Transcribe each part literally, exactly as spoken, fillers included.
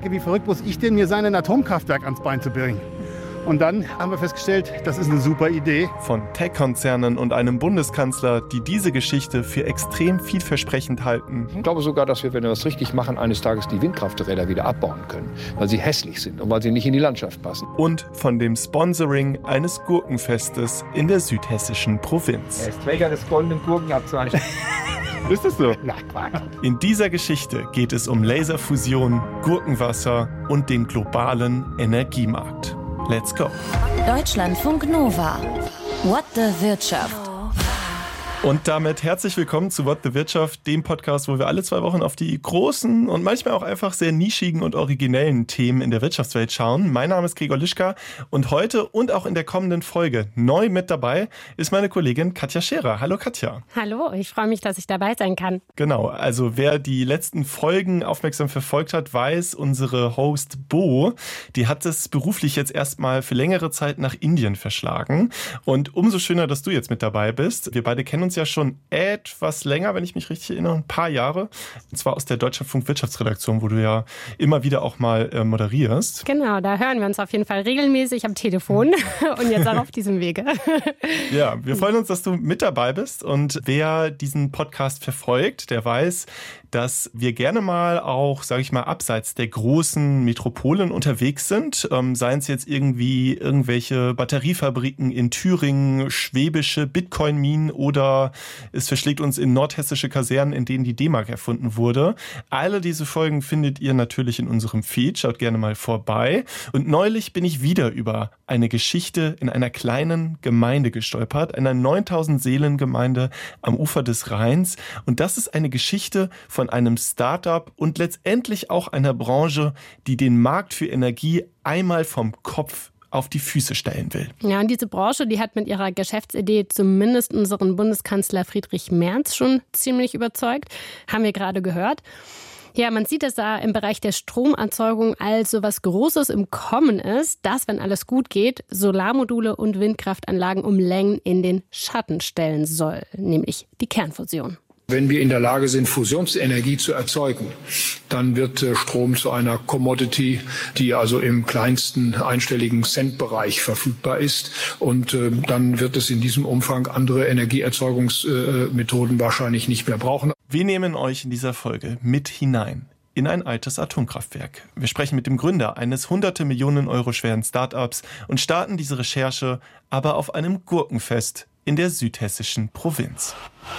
Gedanke, wie verrückt muss ich denn, mir sein Atomkraftwerk ans Bein zu bringen? Und dann haben wir festgestellt, das ist eine super Idee. Von Tech-Konzernen und einem Bundeskanzler, die diese Geschichte für extrem vielversprechend halten. Ich glaube sogar, dass wir, wenn wir das richtig machen, eines Tages die Windkrafträder wieder abbauen können, weil sie hässlich sind und weil sie nicht in die Landschaft passen. Und von dem Sponsoring eines Gurkenfestes in der südhessischen Provinz. Er ist Träger des goldenen Gurkenabzeichens. Ist das so? Na, Quark. In dieser Geschichte geht es um Laserfusion, Gurkenwasser und den globalen Energiemarkt. Let's go. Deutschlandfunk Nova. What the Wirtschaft. Und damit herzlich willkommen zu What the Wirtschaft, dem Podcast, wo wir alle zwei Wochen auf die großen und manchmal auch einfach sehr nischigen und originellen Themen in der Wirtschaftswelt schauen. Mein Name ist Gregor Lischka und heute und auch in der kommenden Folge neu mit dabei ist meine Kollegin Katja Scherer. Hallo Katja. Hallo, ich freue mich, dass ich dabei sein kann. Genau, also wer die letzten Folgen aufmerksam verfolgt hat, weiß, unsere Host Bo, die hat es beruflich jetzt erstmal für längere Zeit nach Indien verschlagen. Und umso schöner, dass du jetzt mit dabei bist. Wir beide kennen uns ja schon etwas länger, wenn ich mich richtig erinnere, ein paar Jahre. Und zwar aus der Deutschlandfunk Wirtschaftsredaktion, wo du ja immer wieder auch mal äh, moderierst. Genau, da hören wir uns auf jeden Fall regelmäßig am Telefon und jetzt auch auf diesem Wege. Ja, wir freuen uns, dass du mit dabei bist. Und wer diesen Podcast verfolgt, der weiß, dass wir gerne mal auch, sage ich mal, abseits der großen Metropolen unterwegs sind. Ähm, seien es jetzt irgendwie irgendwelche Batteriefabriken in Thüringen, schwäbische Bitcoin-Minen oder es verschlägt uns in nordhessische Kasernen, in denen die D-Mark erfunden wurde. Alle diese Folgen findet ihr natürlich in unserem Feed. Schaut gerne mal vorbei. Und neulich bin ich wieder über eine Geschichte in einer kleinen Gemeinde gestolpert, einer neuntausend Seelen-Gemeinde am Ufer des Rheins. Und das ist eine Geschichte von einem Start-up und letztendlich auch einer Branche, die den Markt für Energie einmal vom Kopf auf die Füße stellen will. Ja, und diese Branche, die hat mit ihrer Geschäftsidee zumindest unseren Bundeskanzler Friedrich Merz schon ziemlich überzeugt. Haben wir gerade gehört. Ja, man sieht, dass da im Bereich der Stromerzeugung also was Großes im Kommen ist, das, wenn alles gut geht, Solarmodule und Windkraftanlagen um Längen in den Schatten stellen soll, nämlich die Kernfusion. Wenn wir in der Lage sind, Fusionsenergie zu erzeugen, dann wird äh, Strom zu einer Commodity, die also im kleinsten einstelligen Centbereich verfügbar ist. Und äh, dann wird es in diesem Umfang andere Energieerzeugungsmethoden äh, wahrscheinlich nicht mehr brauchen. Wir nehmen euch in dieser Folge mit hinein in ein altes Atomkraftwerk. Wir sprechen mit dem Gründer eines hunderte Millionen Euro schweren Start-ups und starten diese Recherche aber auf einem Gurkenfest in der südhessischen Provinz.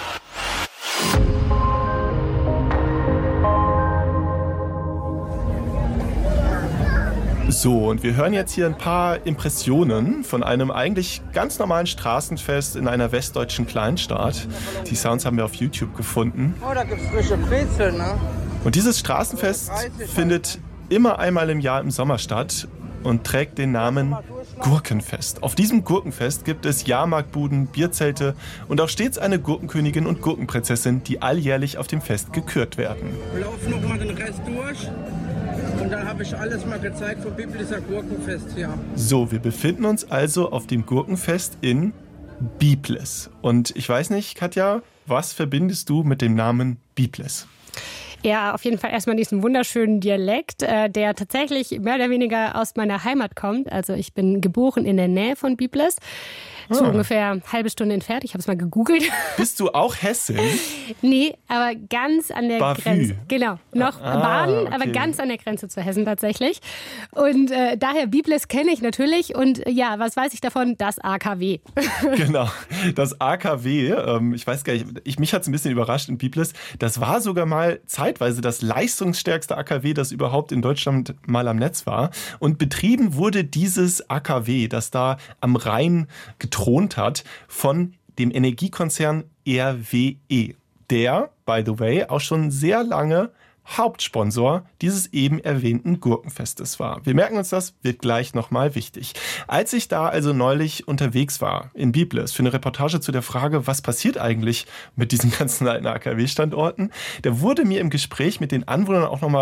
So, und wir hören jetzt hier ein paar Impressionen von einem eigentlich ganz normalen Straßenfest in einer westdeutschen Kleinstadt. Die Sounds haben wir auf YouTube gefunden. Oh, da gibt's frische Brezeln, ne? Und dieses Straßenfest findet immer einmal im Jahr im Sommer statt und trägt den Namen Gurkenfest. Auf diesem Gurkenfest gibt es Jahrmarktbuden, Bierzelte und auch stets eine Gurkenkönigin und Gurkenprinzessin, die alljährlich auf dem Fest gekürt werden. Wir laufen noch mal den Rest durch und dann habe ich alles mal gezeigt vom Biblischer Gurkenfest hier. So, wir befinden uns also auf dem Gurkenfest in Biblis. Und ich weiß nicht, Katja, was verbindest du mit dem Namen Biblis? Ja, auf jeden Fall erstmal diesen wunderschönen Dialekt, äh, der tatsächlich mehr oder weniger aus meiner Heimat kommt. Also ich bin geboren in der Nähe von Biblis. So ah. ungefähr eine halbe Stunde entfernt. Ich habe es mal gegoogelt. Bist du auch Hessin? Nee, aber ganz an der Bavü. Grenze. Genau, noch ah, Baden, okay. aber ganz an der Grenze zu Hessen tatsächlich. Und äh, daher Biblis kenne ich natürlich. Und äh, ja, was weiß ich davon? Das A K W. Genau, das A K W. Ähm, ich weiß gar nicht, ich, mich hat es ein bisschen überrascht in Biblis. Das war sogar mal zeitweise das leistungsstärkste A K W, das überhaupt in Deutschland mal am Netz war. Und betrieben wurde dieses A K W, das da am Rhein gethront hat, von dem Energiekonzern R W E, der, by the way, auch schon sehr lange Hauptsponsor dieses eben erwähnten Gurkenfestes war. Wir merken uns das, wird gleich nochmal wichtig. Als ich da also neulich unterwegs war in Biblis für eine Reportage zu der Frage, was passiert eigentlich mit diesen ganzen alten A K W-Standorten, da wurde mir im Gespräch mit den Anwohnern auch nochmal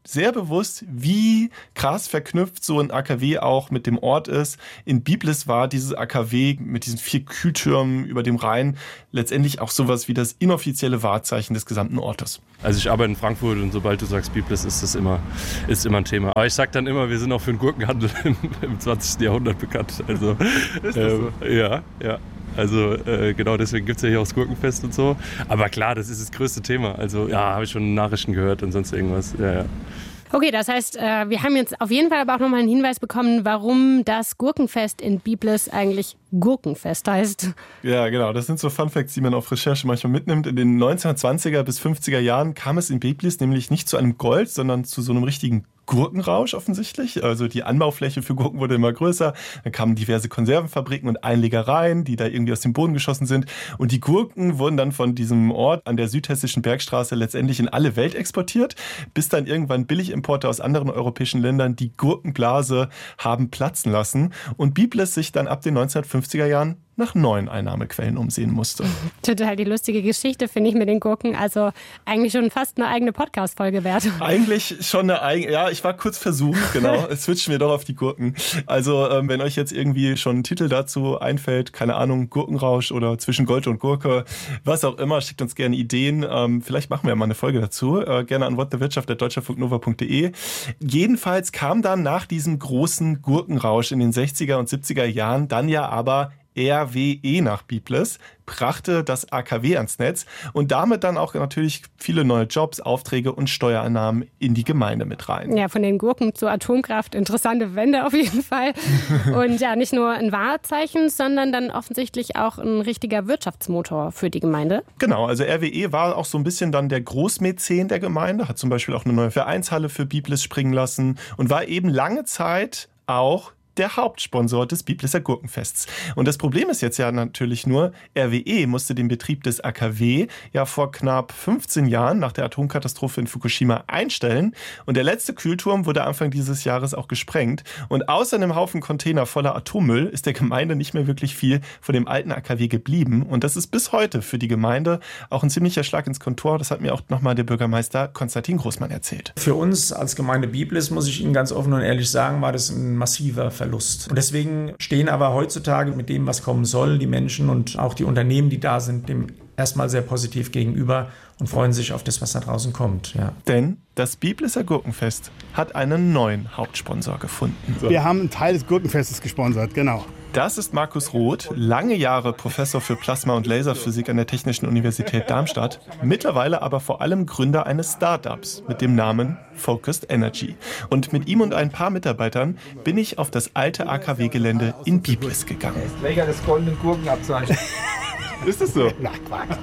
sehr bewusst, wie krass verknüpft so ein A K W auch mit dem Ort ist. In Biblis war dieses A K W mit diesen vier Kühltürmen über dem Rhein letztendlich auch sowas wie das inoffizielle Wahrzeichen des gesamten Ortes. Also ich arbeite in Frankfurt und sobald du sagst Biblis, ist das immer, ist immer ein Thema. Aber ich sag dann immer, wir sind auch für den Gurkenhandel im, im zwanzigsten Jahrhundert bekannt. Also, ist das ähm, so? Ja, ja. Also äh, genau deswegen gibt es ja hier auch das Gurkenfest und so. Aber klar, das ist das größte Thema. Also ja, habe ich schon Nachrichten gehört und sonst irgendwas. Ja, ja. Okay, das heißt, äh, wir haben jetzt auf jeden Fall aber auch nochmal einen Hinweis bekommen, warum das Gurkenfest in Biblis eigentlich Gurkenfest heißt. Ja, genau. Das sind so Funfacts, die man auf Recherche manchmal mitnimmt. In den neunzehnhundertzwanziger bis fünfziger Jahren kam es in Biblis nämlich nicht zu einem Gold, sondern zu so einem richtigen Gurkenrausch offensichtlich. Also die Anbaufläche für Gurken wurde immer größer. Dann kamen diverse Konservenfabriken und Einlegereien, die da irgendwie aus dem Boden geschossen sind. Und die Gurken wurden dann von diesem Ort an der südhessischen Bergstraße letztendlich in alle Welt exportiert, bis dann irgendwann Billigimporte aus anderen europäischen Ländern die Gurkenblase haben platzen lassen und Biblis sich dann ab den neunzehnhundertfünfziger Jahren nach neuen Einnahmequellen umsehen musste. Total die lustige Geschichte, finde ich, mit den Gurken. Also eigentlich schon fast eine eigene Podcast-Folge wert. Eigentlich schon eine eigene, ja, ich war kurz versucht, genau. Jetzt switchen wir doch auf die Gurken. Also ähm, wenn euch jetzt irgendwie schon ein Titel dazu einfällt, keine Ahnung, Gurkenrausch oder Zwischen Gold und Gurke, was auch immer, schickt uns gerne Ideen. Ähm, vielleicht machen wir ja mal eine Folge dazu. Äh, gerne an whatthewirtschaft at deutscherfunknova punkt de. Jedenfalls kam dann nach diesem großen Gurkenrausch in den sechziger und siebziger Jahren dann ja aber R W E nach Biblis, brachte das A K W ans Netz und damit dann auch natürlich viele neue Jobs, Aufträge und Steuereinnahmen in die Gemeinde mit rein. Ja, von den Gurken zur Atomkraft, interessante Wende auf jeden Fall. Und ja, nicht nur ein Wahrzeichen, sondern dann offensichtlich auch ein richtiger Wirtschaftsmotor für die Gemeinde. Genau, also R W E war auch so ein bisschen dann der Großmäzen der Gemeinde, hat zum Beispiel auch eine neue Vereinshalle für Biblis springen lassen und war eben lange Zeit auch der Hauptsponsor des Biblisser Gurkenfests. Und das Problem ist jetzt ja natürlich nur, R W E musste den Betrieb des A K W ja vor knapp fünfzehn Jahren nach der Atomkatastrophe in Fukushima einstellen. Und der letzte Kühlturm wurde Anfang dieses Jahres auch gesprengt. Und außer einem Haufen Container voller Atommüll ist der Gemeinde nicht mehr wirklich viel von dem alten A K W geblieben. Und das ist bis heute für die Gemeinde auch ein ziemlicher Schlag ins Kontor. Das hat mir auch nochmal der Bürgermeister Konstantin Großmann erzählt. Für uns als Gemeinde Biblis, muss ich Ihnen ganz offen und ehrlich sagen, war das ein massiver Verlust. Verlust. Und deswegen stehen aber heutzutage mit dem, was kommen soll, die Menschen und auch die Unternehmen, die da sind, dem erstmal sehr positiv gegenüber und freuen sich auf das, was da draußen kommt. Ja. Denn das Biblisser Gurkenfest hat einen neuen Hauptsponsor gefunden. So. Wir haben einen Teil des Gurkenfestes gesponsert, genau. Das ist Markus Roth, lange Jahre Professor für Plasma- und Laserphysik an der Technischen Universität Darmstadt, mittlerweile aber vor allem Gründer eines Startups mit dem Namen Focused Energy. Und mit ihm und ein paar Mitarbeitern bin ich auf das alte A K W-Gelände in Biblis gegangen. Träger des goldenen Gurkenabzeichens. Ist das so? Na, Quatsch.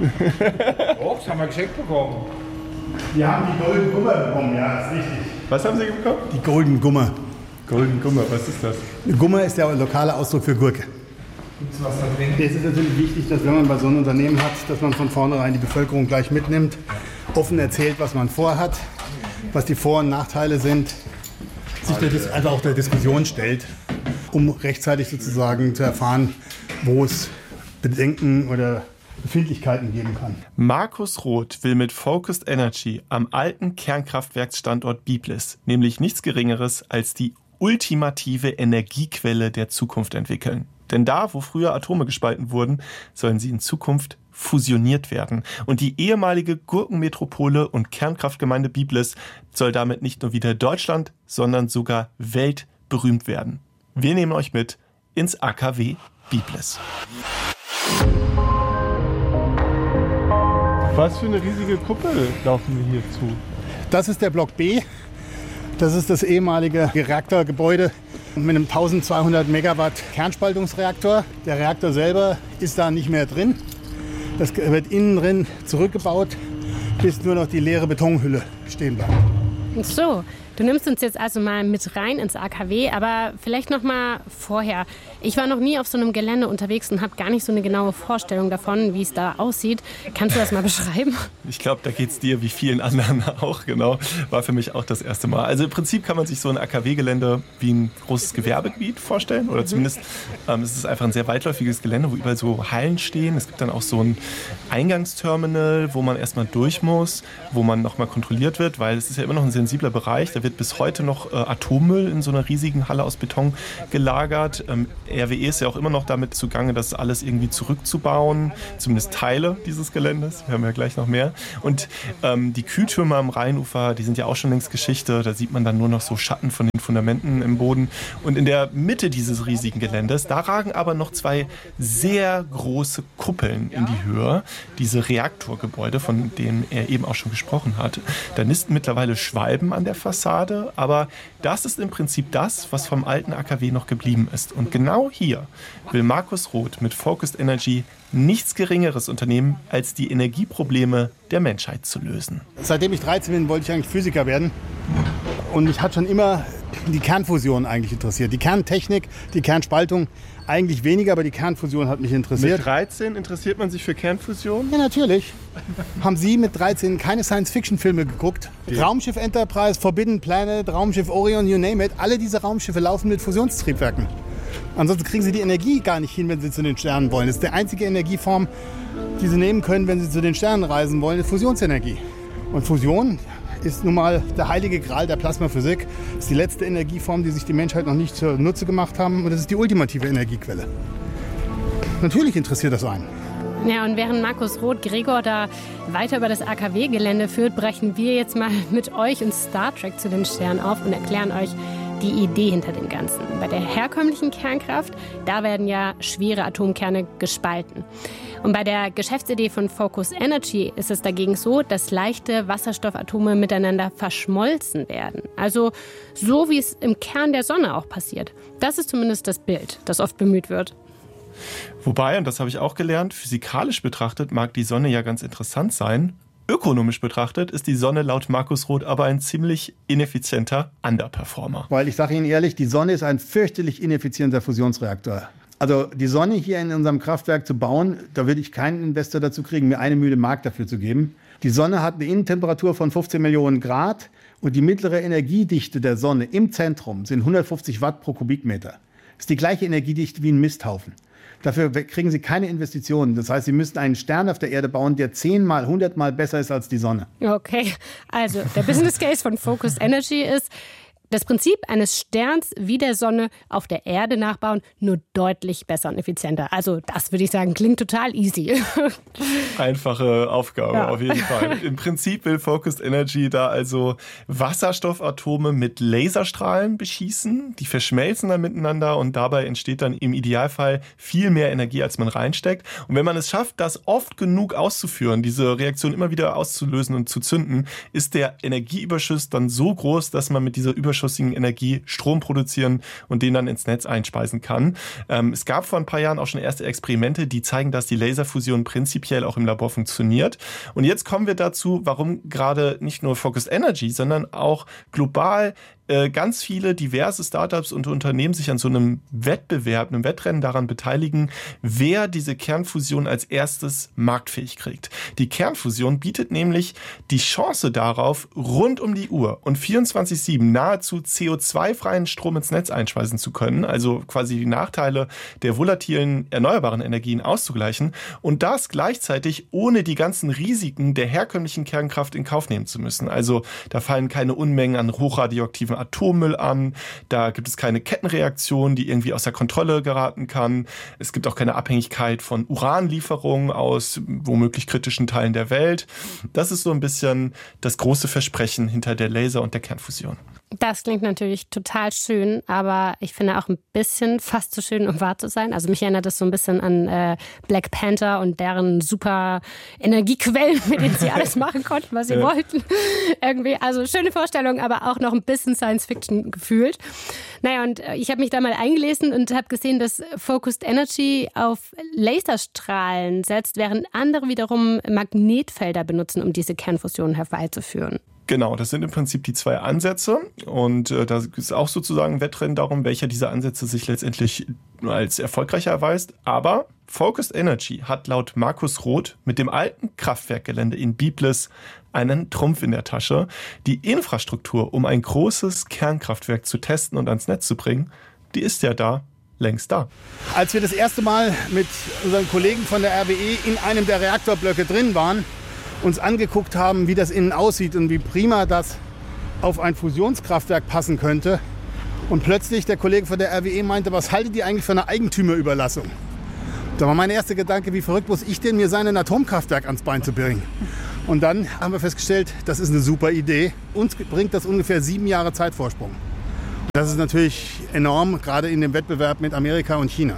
Oh, das haben wir geschenkt bekommen. Wir haben die Golden Gummer bekommen, ja, ist richtig. Was haben Sie bekommen? Die Golden Gummer. Golden Gummer, was ist das? Gummer ist der lokale Ausdruck für Gurke. Gibt es was da drin? Es ist natürlich wichtig, dass wenn man bei so einem Unternehmen hat, dass man von vornherein die Bevölkerung gleich mitnimmt, offen erzählt, was man vorhat, was die Vor- und Nachteile sind, sich der Dis- also auch der Diskussion stellt, um rechtzeitig sozusagen zu erfahren, wo es Bedenken oder Befindlichkeiten geben kann. Markus Roth will mit Focused Energy am alten Kernkraftwerksstandort Biblis nämlich nichts Geringeres als die ultimative Energiequelle der Zukunft entwickeln. Denn da, wo früher Atome gespalten wurden, sollen sie in Zukunft fusioniert werden. Und die ehemalige Gurkenmetropole und Kernkraftgemeinde Biblis soll damit nicht nur wieder Deutschland, sondern sogar weltberühmt werden. Wir nehmen euch mit ins A K W Biblis. Was für eine riesige Kuppel laufen wir hier zu? Das ist der Block B. Das ist das ehemalige Reaktorgebäude mit einem eintausendzweihundert Megawatt Kernspaltungsreaktor. Der Reaktor selber ist da nicht mehr drin. Das wird innen drin zurückgebaut, bis nur noch die leere Betonhülle stehen bleibt. So, Du nimmst uns jetzt also mal mit rein ins A K W, aber vielleicht noch mal vorher. Ich war noch nie auf so einem Gelände unterwegs und habe gar nicht so eine genaue Vorstellung davon, wie es da aussieht. Kannst du das mal beschreiben? Ich glaube, da geht es dir wie vielen anderen auch, genau. War für mich auch das erste Mal. Also im Prinzip kann man sich so ein A K W-Gelände wie ein großes Gewerbegebiet vorstellen. Oder zumindest ähm, es ist einfach ein sehr weitläufiges Gelände, wo überall so Hallen stehen. Es gibt dann auch so ein Eingangsterminal, wo man erstmal durch muss, wo man nochmal kontrolliert wird, weil es ist ja immer noch ein sensibler Bereich. Da wird bis heute noch äh, Atommüll in so einer riesigen Halle aus Beton gelagert. Ähm, R W E ist ja auch immer noch damit zugange, das alles irgendwie zurückzubauen, zumindest Teile dieses Geländes. Wir haben ja gleich noch mehr. Und ähm, die Kühltürme am Rheinufer, die sind ja auch schon längst Geschichte. Da sieht man dann nur noch so Schatten von den Fundamenten im Boden. Und in der Mitte dieses riesigen Geländes, da ragen aber noch zwei sehr große Kuppeln in die Höhe. Diese Reaktorgebäude, von denen er eben auch schon gesprochen hat. Da nisten mittlerweile Schwalben an der Fassade, aber das ist im Prinzip das, was vom alten A K W noch geblieben ist. Und genau hier will Markus Roth mit Focused Energy nichts Geringeres unternehmen, als die Energieprobleme der Menschheit zu lösen. Seitdem ich dreizehn bin, wollte ich eigentlich Physiker werden. Und mich hat schon immer die Kernfusion eigentlich interessiert. Die Kerntechnik, die Kernspaltung eigentlich weniger, aber die Kernfusion hat mich interessiert. Mit dreizehn interessiert man sich für Kernfusion? Ja, natürlich. Haben Sie mit dreizehn keine Science-Fiction-Filme geguckt? Die. Raumschiff Enterprise, Forbidden Planet, Raumschiff Orion, you name it. Alle diese Raumschiffe laufen mit Fusionstriebwerken. Ansonsten kriegen Sie die Energie gar nicht hin, wenn Sie zu den Sternen wollen. Das ist die einzige Energieform, die Sie nehmen können, wenn Sie zu den Sternen reisen wollen, ist Fusionsenergie. Und Fusion ist nun mal der heilige Gral der Plasmaphysik. Das ist die letzte Energieform, die sich die Menschheit noch nicht zunutze gemacht haben. Und das ist die ultimative Energiequelle. Natürlich interessiert das einen. Ja, und während Markus Roth Gregor da weiter über das A K W-Gelände führt, brechen wir jetzt mal mit euch und Star Trek zu den Sternen auf und erklären euch die Idee hinter dem Ganzen. Bei der herkömmlichen Kernkraft, da werden ja schwere Atomkerne gespalten. Und bei der Geschäftsidee von Focused Energy ist es dagegen so, dass leichte Wasserstoffatome miteinander verschmolzen werden. Also so, wie es im Kern der Sonne auch passiert. Das ist zumindest das Bild, das oft bemüht wird. Wobei, und das habe ich auch gelernt, physikalisch betrachtet mag die Sonne ja ganz interessant sein. Ökonomisch betrachtet ist die Sonne laut Markus Roth aber ein ziemlich ineffizienter Underperformer. Weil ich sage Ihnen ehrlich, die Sonne ist ein fürchterlich ineffizienter Fusionsreaktor. Also die Sonne hier in unserem Kraftwerk zu bauen, da würde ich keinen Investor dazu kriegen, mir eine Mühle Mark dafür zu geben. Die Sonne hat eine Innentemperatur von fünfzehn Millionen Grad und die mittlere Energiedichte der Sonne im Zentrum sind hundertfünfzig Watt pro Kubikmeter. Das ist die gleiche Energiedichte wie ein Misthaufen. Dafür kriegen Sie keine Investitionen. Das heißt, Sie müssten einen Stern auf der Erde bauen, der zehnmal, hundertmal besser ist als die Sonne. Okay, also der Business Case von Focused Energy ist, das Prinzip eines Sterns wie der Sonne auf der Erde nachbauen, nur deutlich besser und effizienter. Also das würde ich sagen, klingt total easy. Einfache Aufgabe, ja. Auf jeden Fall. Im Prinzip will Focused Energy da also Wasserstoffatome mit Laserstrahlen beschießen. Die verschmelzen dann miteinander und dabei entsteht dann im Idealfall viel mehr Energie, als man reinsteckt. Und wenn man es schafft, das oft genug auszuführen, diese Reaktion immer wieder auszulösen und zu zünden, ist der Energieüberschuss dann so groß, dass man mit dieser Überschuss Energie Strom produzieren und den dann ins Netz einspeisen kann. Ähm, es gab vor ein paar Jahren auch schon erste Experimente, die zeigen, dass die Laserfusion prinzipiell auch im Labor funktioniert. Und jetzt kommen wir dazu, warum gerade nicht nur Focused Energy, sondern auch global ganz viele diverse Startups und Unternehmen sich an so einem Wettbewerb, einem Wettrennen daran beteiligen, wer diese Kernfusion als erstes marktfähig kriegt. Die Kernfusion bietet nämlich die Chance darauf, rund um die Uhr und vierundzwanzig sieben nahezu C O zwei freien Strom ins Netz einspeisen zu können, also quasi die Nachteile der volatilen erneuerbaren Energien auszugleichen und das gleichzeitig ohne die ganzen Risiken der herkömmlichen Kernkraft in Kauf nehmen zu müssen. Also da fallen keine Unmengen an hochradioaktiven Atommüll an, da gibt es keine Kettenreaktion, die irgendwie außer Kontrolle geraten kann. Es gibt auch keine Abhängigkeit von Uranlieferungen aus womöglich kritischen Teilen der Welt. Das ist so ein bisschen das große Versprechen hinter der Laser- und der Kernfusion. Das klingt natürlich total schön, aber ich finde auch ein bisschen fast zu schön, um wahr zu sein. Also mich erinnert das so ein bisschen an äh, Black Panther und deren super Energiequellen, mit denen sie alles machen konnten, was sie ja. wollten. Irgendwie, also schöne Vorstellung, aber auch noch ein bisschen Science-Fiction gefühlt. Naja, und ich habe mich da mal eingelesen und habe gesehen, dass Focused Energy auf Laserstrahlen setzt, während andere wiederum Magnetfelder benutzen, um diese Kernfusion herbeizuführen. Genau, das sind im Prinzip die zwei Ansätze und äh, da ist auch sozusagen ein Wettrennen darum, welcher dieser Ansätze sich letztendlich als erfolgreicher erweist. Aber Focused Energy hat laut Markus Roth mit dem alten Kraftwerkgelände in Biblis einen Trumpf in der Tasche. Die Infrastruktur, um ein großes Kernkraftwerk zu testen und ans Netz zu bringen, die ist ja da. Längst da. Als wir das erste Mal mit unseren Kollegen von der R W E in einem der Reaktorblöcke drin waren, uns angeguckt haben, wie das innen aussieht und wie prima das auf ein Fusionskraftwerk passen könnte. Und plötzlich der Kollege von der R W E meinte, was haltet ihr eigentlich für eine Eigentümerüberlassung? Da war mein erster Gedanke, wie verrückt muss ich denn, mir sein Atomkraftwerk ans Bein zu bringen? Und dann haben wir festgestellt, das ist eine super Idee. Uns bringt das ungefähr sieben Jahre Zeitvorsprung. Das ist natürlich enorm, gerade in dem Wettbewerb mit Amerika und China.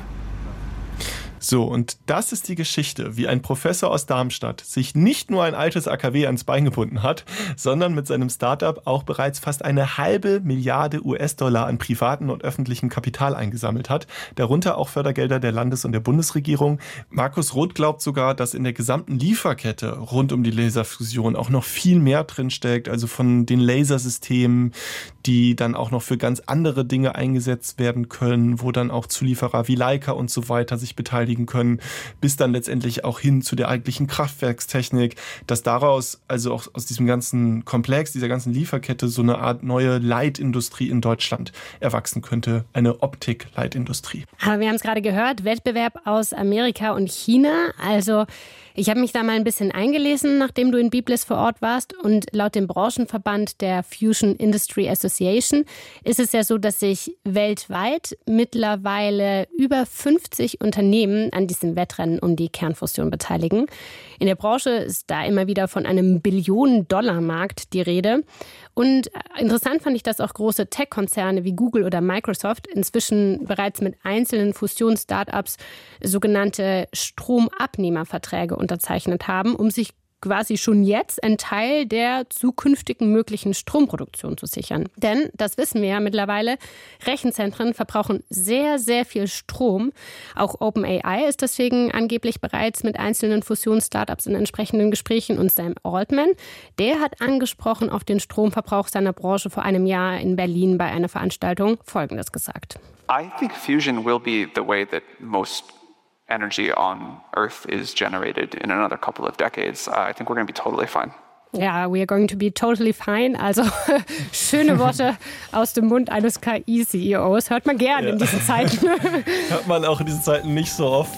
So, und das ist die Geschichte, wie ein Professor aus Darmstadt sich nicht nur ein altes A K W ans Bein gebunden hat, sondern mit seinem Startup auch bereits fast eine halbe Milliarde U S-Dollar an privaten und öffentlichem Kapital eingesammelt hat, darunter auch Fördergelder der Landes- und der Bundesregierung. Markus Roth glaubt sogar, dass in der gesamten Lieferkette rund um die Laserfusion auch noch viel mehr drinsteckt, also von den Lasersystemen, die dann auch noch für ganz andere Dinge eingesetzt werden können, wo dann auch Zulieferer wie Leica und so weiter sich beteiligen können, bis dann letztendlich auch hin zu der eigentlichen Kraftwerkstechnik, dass daraus, also auch aus diesem ganzen Komplex, dieser ganzen Lieferkette, so eine Art neue Leitindustrie in Deutschland erwachsen könnte, eine Optik-Leitindustrie. Aber wir haben es gerade gehört, Wettbewerb aus Amerika und China, also ich habe mich da mal ein bisschen eingelesen, nachdem du in Biblis vor Ort warst. Und laut dem Branchenverband der Fusion Industry Association ist es ja so, dass sich weltweit mittlerweile über fünfzig Unternehmen an diesem Wettrennen um die Kernfusion beteiligen. In der Branche ist da immer wieder von einem Billionen-Dollar-Markt die Rede. Und interessant fand ich, dass auch große Tech-Konzerne wie Google oder Microsoft inzwischen bereits mit einzelnen Fusions-Startups sogenannte Stromabnehmerverträge unterzeichnet haben, um sich quasi schon jetzt einen Teil der zukünftigen möglichen Stromproduktion zu sichern. Denn, das wissen wir ja mittlerweile, Rechenzentren verbrauchen sehr, sehr viel Strom. Auch OpenAI ist deswegen angeblich bereits mit einzelnen Fusions-Startups in entsprechenden Gesprächen. Und Sam Altman, der hat angesprochen auf den Stromverbrauch seiner Branche vor einem Jahr in Berlin bei einer Veranstaltung Folgendes gesagt. I think fusion will be the way that most energy on Earth is generated in another couple of decades. Uh, I think we're going to be totally fine. Ja, we are going to be totally fine. Also schöne Worte aus dem Mund eines K I-C E Os. Hört man gern ja. in diesen Zeiten. Hört man auch in diesen Zeiten nicht so oft.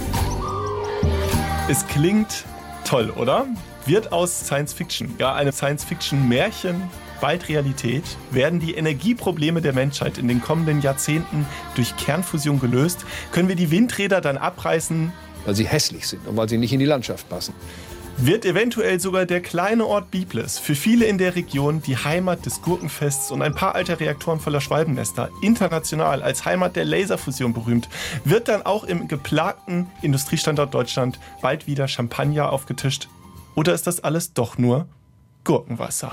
Es klingt toll, oder? Wird aus Science Fiction, ja, eine Science Fiction Märchen, bald Realität, werden die Energieprobleme der Menschheit in den kommenden Jahrzehnten durch Kernfusion gelöst, können wir die Windräder dann abreißen, weil sie hässlich sind und weil sie nicht in die Landschaft passen. Wird eventuell sogar der kleine Ort Biblis für viele in der Region die Heimat des Gurkenfests und ein paar alter Reaktoren voller Schwalbennester international als Heimat der Laserfusion berühmt, wird dann auch im geplagten Industriestandort Deutschland bald wieder Champagner aufgetischt? Oder ist das alles doch nur Gurkenwasser?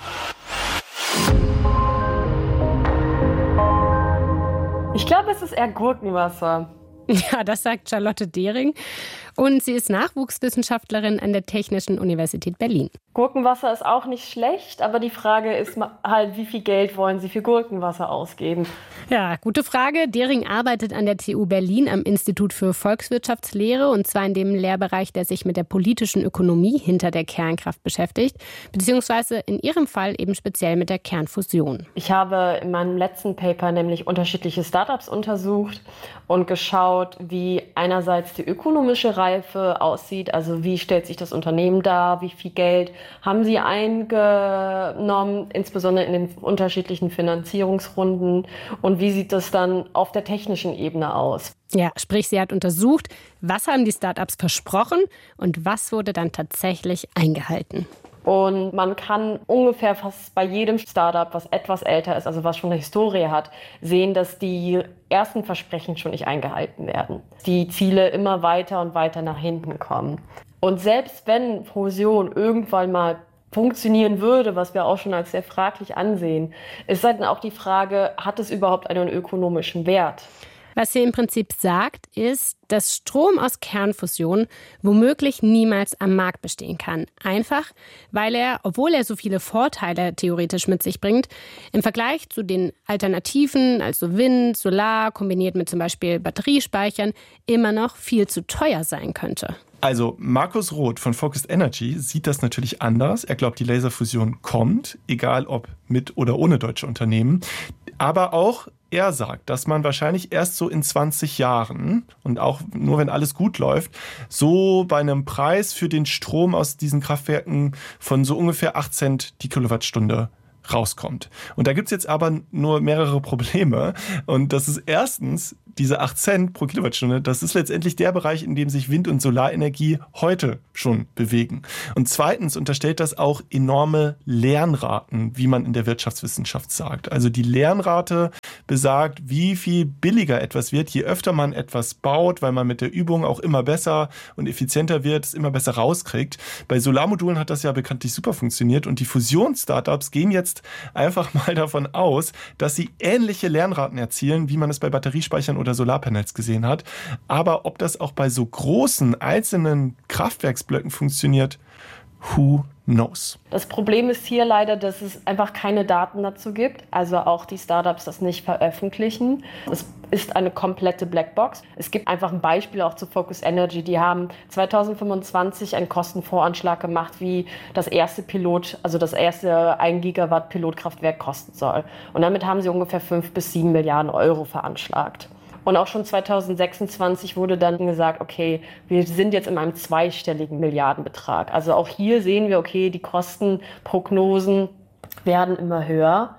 Ich glaube, es ist eher Gurkenwasser. Ja, das sagt Charlotte Dehring. Und sie ist Nachwuchswissenschaftlerin an der Technischen Universität Berlin. Gurkenwasser ist auch nicht schlecht, aber die Frage ist halt, wie viel Geld wollen Sie für Gurkenwasser ausgeben? Ja, gute Frage. Dehring arbeitet an der T U Berlin am Institut für Volkswirtschaftslehre und zwar in dem Lehrbereich, der sich mit der politischen Ökonomie hinter der Kernkraft beschäftigt, beziehungsweise in ihrem Fall eben speziell mit der Kernfusion. Ich habe in meinem letzten Paper nämlich unterschiedliche Startups untersucht und geschaut, wie einerseits die ökonomische Reife aussieht, also wie stellt sich das Unternehmen dar, wie viel Geld haben sie eingenommen, insbesondere in den unterschiedlichen Finanzierungsrunden und wie sieht das dann auf der technischen Ebene aus. Ja, sprich, sie hat untersucht, was haben die Startups versprochen und was wurde dann tatsächlich eingehalten. Und man kann ungefähr fast bei jedem Startup, was etwas älter ist, also was schon eine Historie hat, sehen, dass die ersten Versprechen schon nicht eingehalten werden. Die Ziele immer weiter und weiter nach hinten kommen. Und selbst wenn Fusion irgendwann mal funktionieren würde, was wir auch schon als sehr fraglich ansehen, ist dann auch die Frage, hat es überhaupt einen ökonomischen Wert? Was sie im Prinzip sagt, ist, dass Strom aus Kernfusion womöglich niemals am Markt bestehen kann. Einfach, weil er, obwohl er so viele Vorteile theoretisch mit sich bringt, im Vergleich zu den Alternativen, also Wind, Solar, kombiniert mit zum Beispiel Batteriespeichern, immer noch viel zu teuer sein könnte. Also Markus Roth von Focused Energy sieht das natürlich anders. Er glaubt, die Laserfusion kommt, egal ob mit oder ohne deutsche Unternehmen. Aber auch er sagt, dass man wahrscheinlich erst so in zwanzig Jahren und auch nur wenn alles gut läuft, so bei einem Preis für den Strom aus diesen Kraftwerken von so ungefähr acht Cent die Kilowattstunde rauskommt. Und da gibt's jetzt aber nur mehrere Probleme. Und das ist erstens, diese acht Cent pro Kilowattstunde, das ist letztendlich der Bereich, in dem sich Wind- und Solarenergie heute schon bewegen. Und zweitens unterstellt das auch enorme Lernraten, wie man in der Wirtschaftswissenschaft sagt. Also die Lernrate besagt, wie viel billiger etwas wird, je öfter man etwas baut, weil man mit der Übung auch immer besser und effizienter wird, es immer besser rauskriegt. Bei Solarmodulen hat das ja bekanntlich super funktioniert und die Fusionsstartups gehen jetzt einfach mal davon aus, dass sie ähnliche Lernraten erzielen, wie man es bei Batteriespeichern oder Solarpanels gesehen hat. Aber ob das auch bei so großen einzelnen Kraftwerksblöcken funktioniert, who knows? Das Problem ist hier leider, dass es einfach keine Daten dazu gibt, also auch die Startups das nicht veröffentlichen. Es ist eine komplette Blackbox. Es gibt einfach ein Beispiel auch zu Focused Energy. Die haben zwanzig fünfundzwanzig einen Kostenvoranschlag gemacht, wie das erste Pilot, also das erste ein Gigawatt Pilotkraftwerk kosten soll. Und damit haben sie ungefähr fünf bis sieben Milliarden Euro veranschlagt. Und auch schon zwanzig sechsundzwanzig wurde dann gesagt, okay, wir sind jetzt in einem zweistelligen Milliardenbetrag. Also auch hier sehen wir, okay, die Kostenprognosen werden immer höher.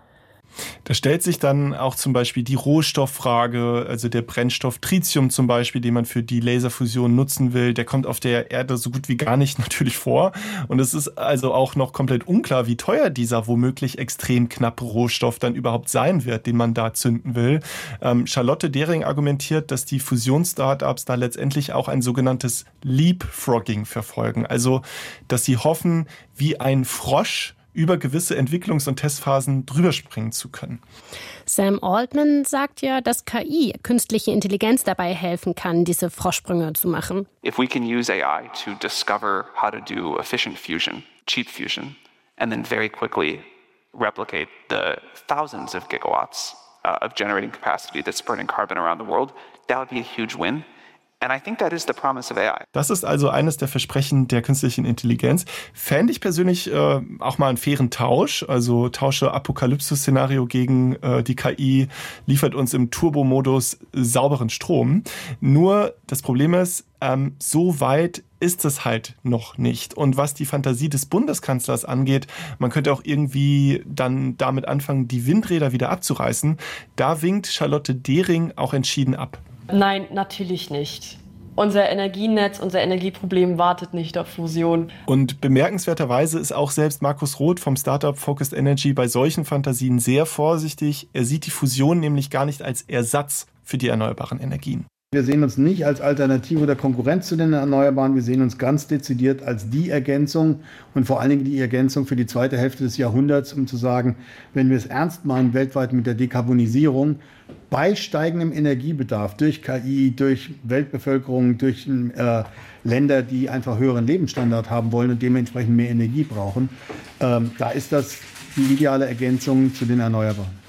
Da stellt sich dann auch zum Beispiel die Rohstofffrage, also der Brennstoff Tritium zum Beispiel, den man für die Laserfusion nutzen will, der kommt auf der Erde so gut wie gar nicht natürlich vor. Und es ist also auch noch komplett unklar, wie teuer dieser womöglich extrem knappe Rohstoff dann überhaupt sein wird, den man da zünden will. Ähm, Charlotte Dehring argumentiert, dass die Fusionsstartups da letztendlich auch ein sogenanntes Leapfrogging verfolgen. Also, dass sie hoffen, wie ein Frosch über gewisse Entwicklungs- und Testphasen drüber springen zu können. Sam Altman sagt ja, dass K I, künstliche Intelligenz, dabei helfen kann, diese Froschsprünge zu machen. If we can use A I to discover how to do efficient fusion, cheap fusion, and then very quickly replicate the thousands of gigawatts uh, of generating capacity that's burning carbon around the world, that would be a huge win. And I think that is the promise of A I. Das ist also eines der Versprechen der künstlichen Intelligenz. Fände ich persönlich äh, auch mal einen fairen Tausch. Also tausche Apokalypse-Szenario gegen äh, die K I, liefert uns im Turbo-Modus sauberen Strom. Nur das Problem ist, ähm, so weit ist es halt noch nicht. Und was die Fantasie des Bundeskanzlers angeht, man könnte auch irgendwie dann damit anfangen, die Windräder wieder abzureißen. Da winkt Charlotte Dehring auch entschieden ab. Nein, natürlich nicht. Unser Energienetz, unser Energieproblem wartet nicht auf Fusion. Und bemerkenswerterweise ist auch selbst Markus Roth vom Startup Focused Energy bei solchen Fantasien sehr vorsichtig. Er sieht die Fusion nämlich gar nicht als Ersatz für die erneuerbaren Energien. Wir sehen uns nicht als Alternative oder Konkurrenz zu den Erneuerbaren. Wir sehen uns ganz dezidiert als die Ergänzung und vor allen Dingen die Ergänzung für die zweite Hälfte des Jahrhunderts, um zu sagen, wenn wir es ernst meinen weltweit mit der Dekarbonisierung, bei steigendem Energiebedarf durch K I, durch Weltbevölkerung, durch äh, Länder, die einfach höheren Lebensstandard haben wollen und dementsprechend mehr Energie brauchen, ähm, da ist das die ideale Ergänzung zu den Erneuerbaren.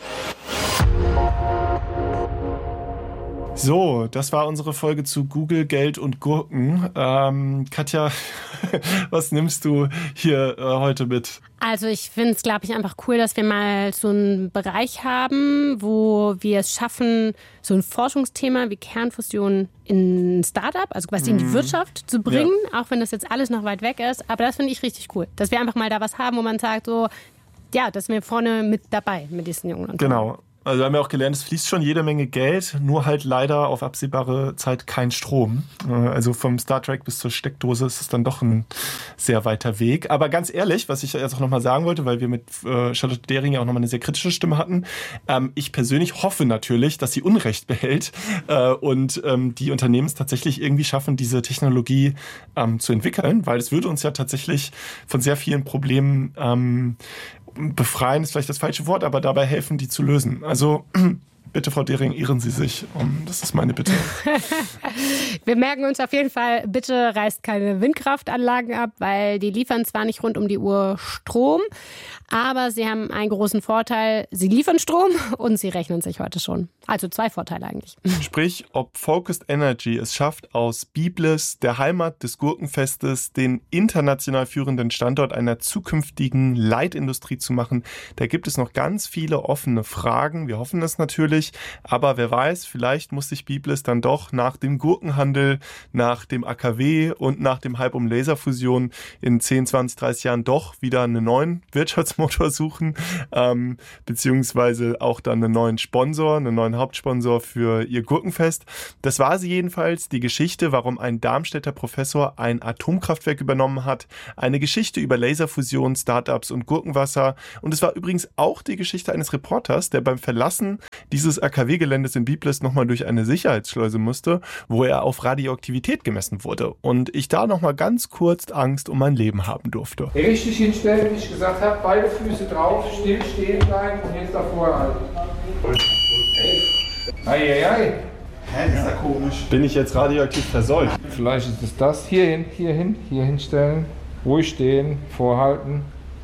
So, das war unsere Folge zu Google, Geld und Gurken. Ähm, Katja, was nimmst du hier äh, heute mit? Also ich finde es, glaube ich, einfach cool, dass wir mal so einen Bereich haben, wo wir es schaffen, so ein Forschungsthema wie Kernfusion in ein Startup, also quasi in die Wirtschaft zu bringen, ja. Auch wenn das jetzt alles noch weit weg ist. Aber das finde ich richtig cool, dass wir einfach mal da was haben, wo man sagt, so, ja, dass wir vorne mit dabei mit diesen jungen Unternehmen. Genau. Also wir haben ja auch gelernt, es fließt schon jede Menge Geld, nur halt leider auf absehbare Zeit kein Strom. Also vom Star Trek bis zur Steckdose ist es dann doch ein sehr weiter Weg. Aber ganz ehrlich, was ich jetzt auch nochmal sagen wollte, weil wir mit Charlotte Dehring ja auch nochmal eine sehr kritische Stimme hatten, ich persönlich hoffe natürlich, dass sie Unrecht behält und die Unternehmen es tatsächlich irgendwie schaffen, diese Technologie zu entwickeln, weil es würde uns ja tatsächlich von sehr vielen Problemen befreien ist vielleicht das falsche Wort, aber dabei helfen, die zu lösen. Also Bitte, Frau Dehring, irren Sie sich. Das ist meine Bitte. Wir merken uns auf jeden Fall, bitte reißt keine Windkraftanlagen ab, weil die liefern zwar nicht rund um die Uhr Strom, aber sie haben einen großen Vorteil. Sie liefern Strom und sie rechnen sich heute schon. Also zwei Vorteile eigentlich. Sprich, ob Focused Energy es schafft, aus Biblis, der Heimat des Gurkenfestes, den international führenden Standort einer zukünftigen Leitindustrie zu machen, da gibt es noch ganz viele offene Fragen. Wir hoffen es natürlich. Aber wer weiß, vielleicht muss sich Biblis dann doch nach dem Gurkenhandel, nach dem A K W und nach dem Hype um Laserfusion in zehn, zwanzig, dreißig Jahren doch wieder einen neuen Wirtschaftsmotor suchen, ähm, beziehungsweise auch dann einen neuen Sponsor, einen neuen Hauptsponsor für ihr Gurkenfest. Das war sie jedenfalls, die Geschichte, warum ein Darmstädter Professor ein Atomkraftwerk übernommen hat. Eine Geschichte über Laserfusion, Startups und Gurkenwasser. Und es war übrigens auch die Geschichte eines Reporters, der beim Verlassen dieses A K W-Geländes in Biblis nochmal durch eine Sicherheitsschleuse musste, wo er auf Radioaktivität gemessen wurde. Und ich da nochmal ganz kurz Angst um mein Leben haben durfte. Richtig hinstellen, wie ich gesagt habe, beide Füße drauf, still stehen bleiben und jetzt davor halten. Eieiei. Hä, ist ja komisch. Bin ich jetzt radioaktiv verseucht? Vielleicht ist es das. Hier hin, hier hin, hier hinstellen. Ruhig stehen, vorhalten.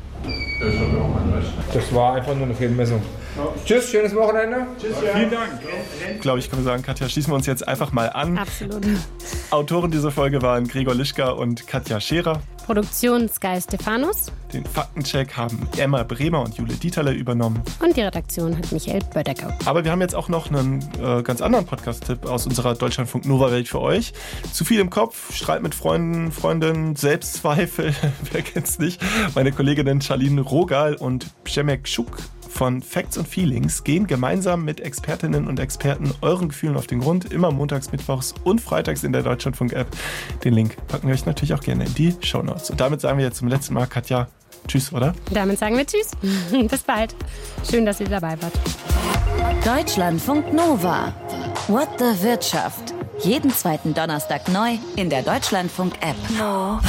Das war einfach nur eine Fehlmessung. Ja. Tschüss, schönes Wochenende. Tschüss, ja. Vielen Dank. Ich glaube, ich kann sagen, Katja, schließen wir uns jetzt einfach mal an. Absolut. Autoren dieser Folge waren Gregor Lischka und Katja Scherer. Produktion Sky Stephanus. Den Faktencheck haben Emma Bremer und Jule Dieterle übernommen. Und die Redaktion hat Michael Bödecker. Aber wir haben jetzt auch noch einen äh, ganz anderen Podcast-Tipp aus unserer Deutschlandfunk Nova-Welt für euch. Zu viel im Kopf, Streit mit Freunden, Freundinnen, Selbstzweifel, wer kennt's nicht? Meine Kolleginnen Charlene Rogal und Przemek Schuk von Facts and Feelings gehen gemeinsam mit Expertinnen und Experten euren Gefühlen auf den Grund, immer montags, mittwochs und freitags in der Deutschlandfunk-App. Den Link packen wir euch natürlich auch gerne in die Shownotes. Und damit sagen wir jetzt zum letzten Mal, Katja, tschüss, oder? Damit sagen wir tschüss. Bis bald. Schön, dass ihr dabei wart. Deutschlandfunk Nova. What the Wirtschaft. Jeden zweiten Donnerstag neu in der Deutschlandfunk-App. No.